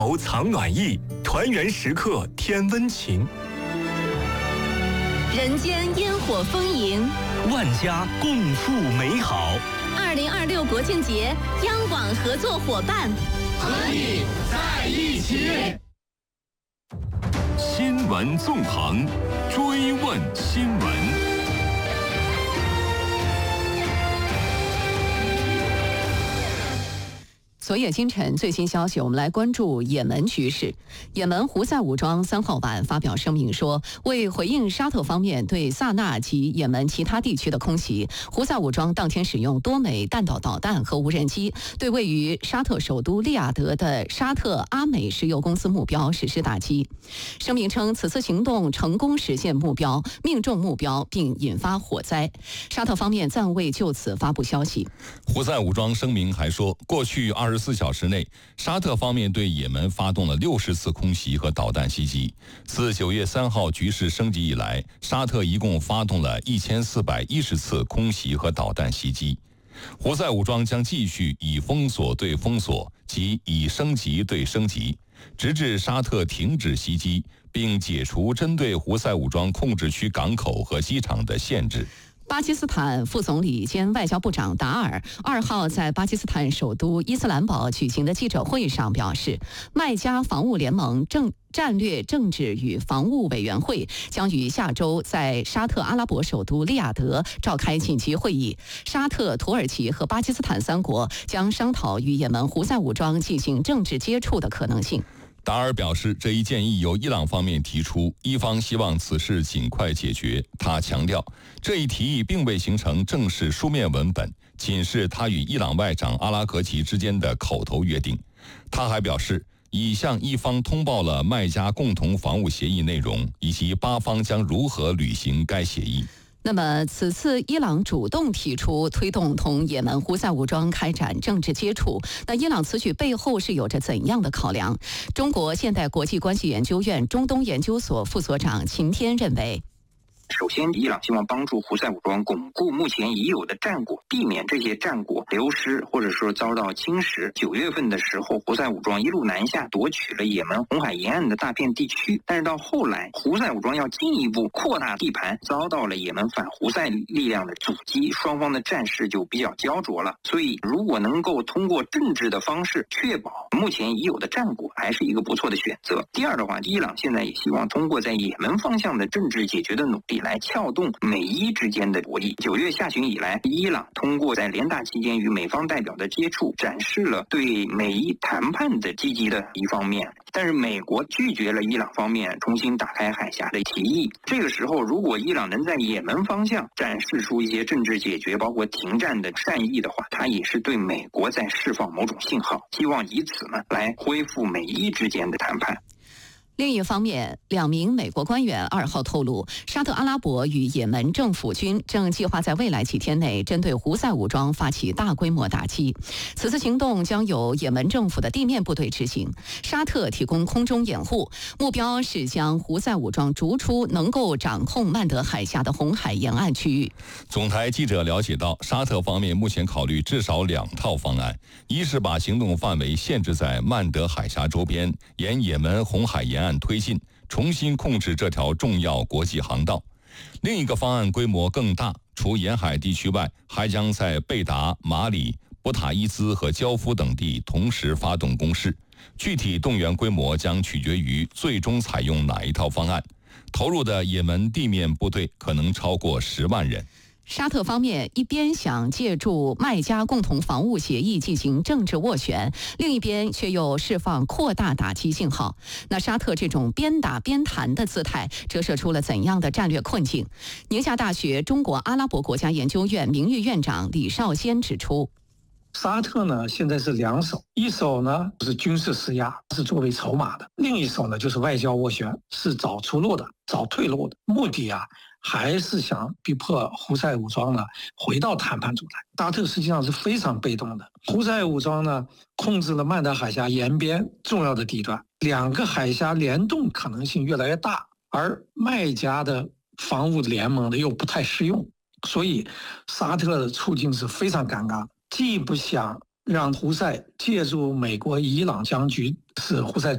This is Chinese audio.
藏暖意，团圆时刻添温情。 人间烟火丰盈， 万家共赴美好。 2026国庆节，央广合作伙伴， 和你在一起。 新闻纵横，追问新闻。 昨夜今晨最新消息，我们来关注也门局势。也门胡塞武装3号晚发表声明说，为回应沙特方面对萨那及也门其他地区的空袭，胡塞武装当天使用多枚弹道导弹和无人机，对位于沙特首都利雅得的沙特阿美石油公司目标实施打击。声明称，此次行动成功实现目标，命中目标，并引发火灾。沙特方面暂未就此发布消息。 胡塞武装声明还说，过去24小时内，沙特方面对也门发动了60次空袭和导弹袭击。自9月3号局势升级以来，沙特一共发动了1410次空袭和导弹袭击。胡塞武装将继续以封锁对封锁及以升级对升级，直至沙特停止袭击，并解除针对胡塞武装控制区港口和机场的限制。 巴基斯坦副总理兼外交部长达尔2号在巴基斯坦首都伊斯兰堡举行的记者会上表示，麦加防务联盟战略政治与防务委员会将于下周在沙特阿拉伯首都利雅得召开紧急会议，沙特、土耳其和巴基斯坦3国将商讨与也门胡塞武装进行政治接触的可能性。 达尔表示，这一建议由伊朗方面提出，伊方希望此事尽快解决。他强调，这一提议并未形成正式书面文本，仅是他与伊朗外长阿拉格齐之间的口头约定。他还表示，已向伊方通报了麦加共同防务协议内容，以及巴方将如何履行该协议。 那么，此次伊朗主动提出推动同也门胡塞武装开展政治接触，那伊朗此举背后是有着怎样的考量？中国现代国际关系研究院中东研究所副所长秦天认为， 首先，伊朗希望帮助胡塞武装巩固目前已有的战果，避免这些战果流失或者说遭到侵蚀。9月份的时候，胡塞武装一路南下，夺取了也门红海沿岸的大片地区。但是到后来，胡塞武装要进一步扩大地盘，遭到了也门反胡塞力量的阻击，双方的战事就比较焦灼了。所以，如果能够通过政治的方式确保目前已有的战果，还是一个不错的选择。第二的话，伊朗现在也希望通过在也门方向的政治解决的努力，来撬动美伊之间的博弈。9月下旬以来，伊朗通过在联大期间与美方代表的接触，展示了对美伊谈判的积极的一方面。但是美国拒绝了伊朗方面重新打开海峡的提议。这个时候，如果伊朗能在也门方向展示出一些政治解决，包括停战的善意的话，它也是对美国在释放某种信号，希望以此呢来恢复美伊之间的谈判。 另一方面，2名美国官员2号透露，沙特阿拉伯与也门政府军正计划在未来几天内针对胡塞武装发起大规模打击。此次行动将由也门政府的地面部队执行，沙特提供空中掩护，目标是将胡塞武装逐出能够掌控曼德海峡的红海沿岸区域。 总台记者了解到，沙特方面目前考虑至少2套方案，一是把行动范围限制在曼德海峡周边，沿也门红海沿岸推进，重新控制这条重要国际航道。另一个方案规模更大，除沿海地区外，还将在贝达、马里、博塔伊兹和焦夫等地同时发动攻势。具体动员规模将取决于最终采用哪一套方案。投入的也门地面部队可能超过10万人。 沙特方面一边想借助麦加共同防务协议进行政治斡旋，另一边却又释放扩大打击信号。那沙特这种边打边谈的姿态，折射出了怎样的战略困境？宁夏大学中国阿拉伯国家研究院名誉院长李少先指出， 沙特呢现在是2手，一手呢是军事施压，是作为筹码的；另一手呢就是外交斡旋，是找出路的、找退路的。目的还是想逼迫胡塞武装呢回到谈判主台。沙特实际上是非常被动的，胡塞武装呢控制了曼德海峡沿边重要的地段，2个海峡联动可能性越来越大，而麦加的防务联盟呢又不太适用，所以沙特的处境是非常尴尬，既不想让胡塞借助美国伊朗僵局使胡塞